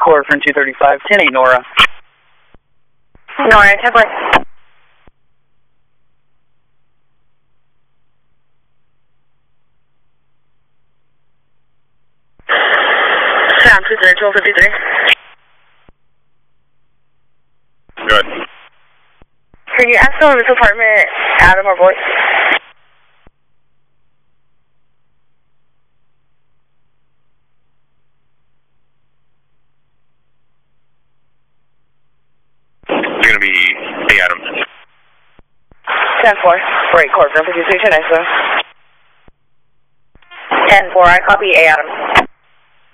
Core from 235, 10-8 Nora. Nora, 10-4. Sam, 232, 53. Good. Can you ask someone in this apartment, Adam or Boyd? It's going to be A. Adam. 10-4. Great, Core from 52, 10-9, 10-4, I copy A. Adam.